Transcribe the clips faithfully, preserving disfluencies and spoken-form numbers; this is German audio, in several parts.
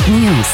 News.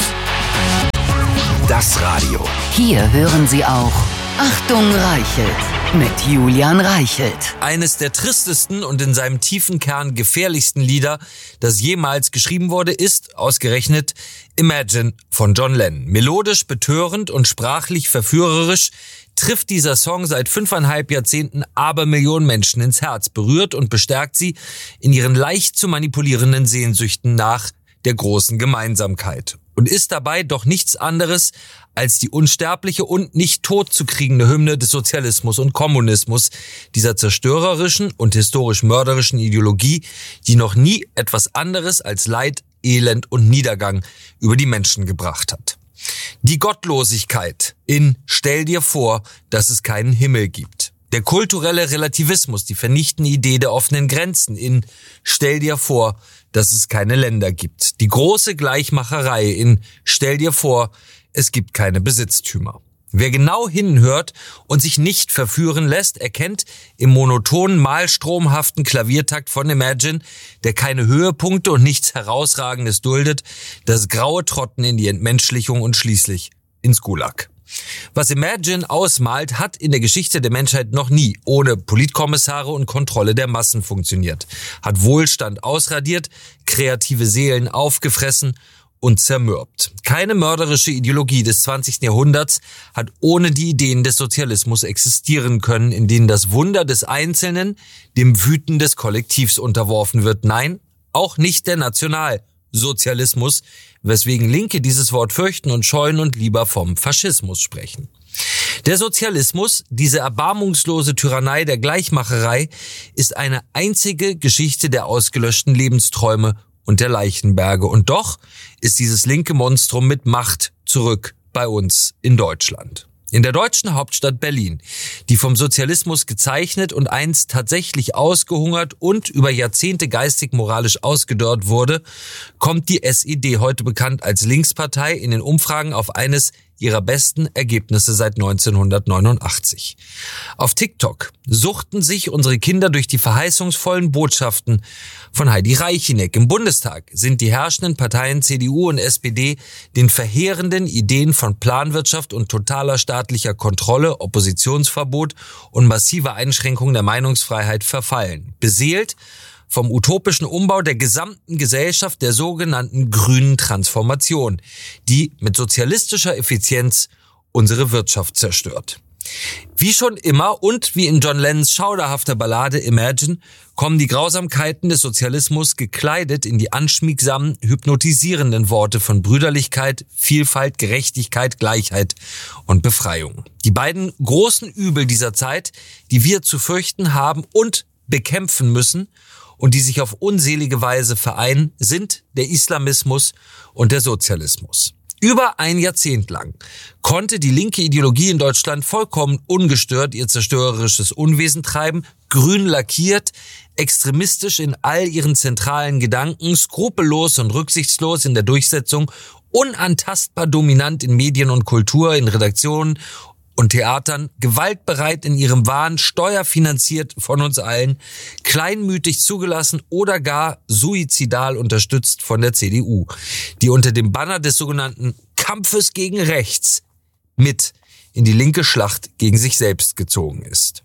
Das Radio. Hier hören Sie auch Achtung Reichelt mit Julian Reichelt. Eines der tristesten und in seinem tiefen Kern gefährlichsten Lieder, das jemals geschrieben wurde, ist ausgerechnet Imagine von John Lennon. Melodisch, betörend und sprachlich verführerisch trifft dieser Song seit fünfeinhalb Jahrzehnten Abermillionen Menschen ins Herz, berührt und bestärkt sie in ihren leicht zu manipulierenden Sehnsüchten nach der großen Gemeinsamkeit und ist dabei doch nichts anderes als die unsterbliche und nicht totzukriegende Hymne des Sozialismus und Kommunismus, dieser zerstörerischen und historisch mörderischen Ideologie, die noch nie etwas anderes als Leid, Elend und Niedergang über die Menschen gebracht hat. Die Gottlosigkeit in Stell dir vor, dass es keinen Himmel gibt. Der kulturelle Relativismus, die vernichtende Idee der offenen Grenzen in Stell dir vor, dass es keine Länder gibt. Die große Gleichmacherei in Stell dir vor, es gibt keine Besitztümer. Wer genau hinhört und sich nicht verführen lässt, erkennt im monotonen, malstromhaften Klaviertakt von Imagine, der keine Höhepunkte und nichts Herausragendes duldet, das graue Trotten in die Entmenschlichung und schließlich ins Gulag. Was Imagine ausmalt, hat in der Geschichte der Menschheit noch nie ohne Politkommissare und Kontrolle der Massen funktioniert, hat Wohlstand ausradiert, kreative Seelen aufgefressen und zermürbt. Keine mörderische Ideologie des zwanzigsten Jahrhunderts hat ohne die Ideen des Sozialismus existieren können, in denen das Wunder des Einzelnen dem Wüten des Kollektivs unterworfen wird. Nein, auch nicht der Nationalsozialismus, weswegen Linke dieses Wort fürchten und scheuen und lieber vom Faschismus sprechen. Der Sozialismus, diese erbarmungslose Tyrannei der Gleichmacherei, ist eine einzige Geschichte der ausgelöschten Lebensträume und der Leichenberge. Und doch ist dieses linke Monstrum mit Macht zurück bei uns in Deutschland. In der deutschen Hauptstadt Berlin, die vom Sozialismus gezeichnet und einst tatsächlich ausgehungert und über Jahrzehnte geistig-moralisch ausgedörrt wurde, kommt die S E D, heute bekannt als Linkspartei, in den Umfragen auf eines ihrer besten Ergebnisse seit neunzehnhundertneunundachtzig. Auf TikTok suchten sich unsere Kinder durch die verheißungsvollen Botschaften von Heidi Reicheneck. Im Bundestag sind die herrschenden Parteien C D U und S P D den verheerenden Ideen von Planwirtschaft und totaler staatlicher Kontrolle, Oppositionsverbot und massiver Einschränkung der Meinungsfreiheit verfallen. Beseelt vom utopischen Umbau der gesamten Gesellschaft, der sogenannten grünen Transformation, die mit sozialistischer Effizienz unsere Wirtschaft zerstört. Wie schon immer und wie in John Lennons schauderhafter Ballade Imagine kommen die Grausamkeiten des Sozialismus gekleidet in die anschmiegsamen, hypnotisierenden Worte von Brüderlichkeit, Vielfalt, Gerechtigkeit, Gleichheit und Befreiung. Die beiden großen Übel dieser Zeit, die wir zu fürchten haben und bekämpfen müssen, und die sich auf unselige Weise vereinen, sind der Islamismus und der Sozialismus. Über ein Jahrzehnt lang konnte die linke Ideologie in Deutschland vollkommen ungestört ihr zerstörerisches Unwesen treiben, grün lackiert, extremistisch in all ihren zentralen Gedanken, skrupellos und rücksichtslos in der Durchsetzung, unantastbar dominant in Medien und Kultur, in Redaktionen und Theatern, gewaltbereit in ihrem Wahn, steuerfinanziert von uns allen, kleinmütig zugelassen oder gar suizidal unterstützt von der C D U, die unter dem Banner des sogenannten Kampfes gegen Rechts mit in die linke Schlacht gegen sich selbst gezogen ist.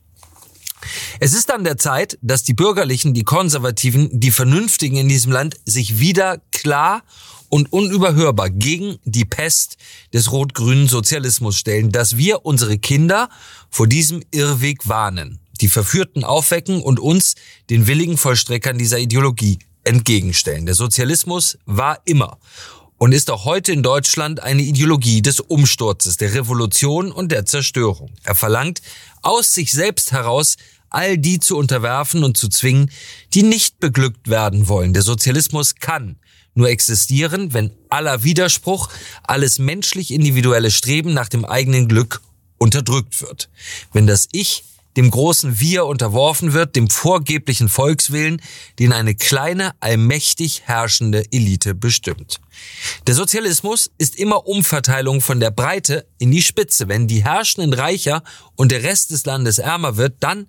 Es ist an der Zeit, dass die Bürgerlichen, die Konservativen, die Vernünftigen in diesem Land sich wieder klar und unüberhörbar gegen die Pest des rot-grünen Sozialismus stellen, dass wir unsere Kinder vor diesem Irrweg warnen, die Verführten aufwecken und uns, den willigen Vollstreckern dieser Ideologie, entgegenstellen. Der Sozialismus war immer und ist auch heute in Deutschland eine Ideologie des Umsturzes, der Revolution und der Zerstörung. Er verlangt aus sich selbst heraus, all die zu unterwerfen und zu zwingen, die nicht beglückt werden wollen. Der Sozialismus kann nur existieren, wenn aller Widerspruch, alles menschlich individuelle Streben nach dem eigenen Glück unterdrückt wird. Wenn das Ich dem großen Wir unterworfen wird, dem vorgeblichen Volkswillen, den eine kleine, allmächtig herrschende Elite bestimmt. Der Sozialismus ist immer Umverteilung von der Breite in die Spitze. Wenn die Herrschenden reicher und der Rest des Landes ärmer wird, dann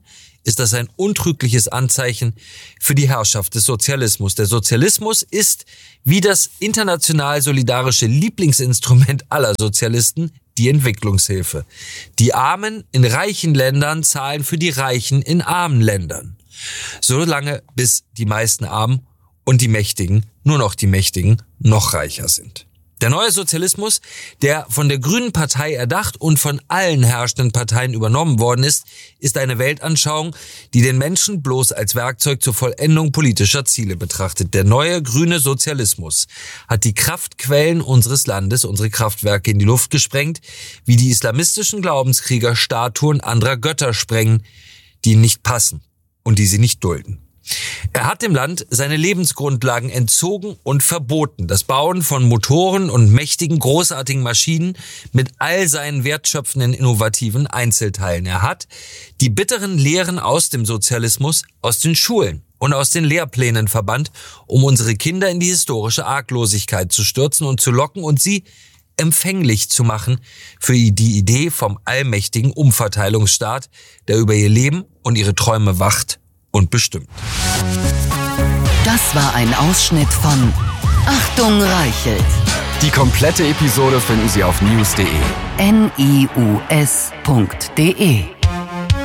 ist das ein untrügliches Anzeichen für die Herrschaft des Sozialismus. Der Sozialismus ist, wie das international solidarische Lieblingsinstrument aller Sozialisten, die Entwicklungshilfe. Die Armen in reichen Ländern zahlen für die Reichen in armen Ländern. Solange bis die meisten Armen und die Mächtigen, nur noch die Mächtigen, noch reicher sind. Der neue Sozialismus, der von der Grünen Partei erdacht und von allen herrschenden Parteien übernommen worden ist, ist eine Weltanschauung, die den Menschen bloß als Werkzeug zur Vollendung politischer Ziele betrachtet. Der neue grüne Sozialismus hat die Kraftquellen unseres Landes, unsere Kraftwerke in die Luft gesprengt, wie die islamistischen Glaubenskrieger Statuen anderer Götter sprengen, die ihnen nicht passen und die sie nicht dulden. Er hat dem Land seine Lebensgrundlagen entzogen und verboten. Das Bauen von Motoren und mächtigen, großartigen Maschinen mit all seinen wertschöpfenden, innovativen Einzelteilen. Er hat die bitteren Lehren aus dem Sozialismus aus den Schulen und aus den Lehrplänen verbannt, um unsere Kinder in die historische Arglosigkeit zu stürzen und zu locken und sie empfänglich zu machen für die Idee vom allmächtigen Umverteilungsstaat, der über ihr Leben und ihre Träume wacht und bestimmt. Das war ein Ausschnitt von Achtung Reichelt. Die komplette Episode finden Sie auf news punkt de. N I U S punkt de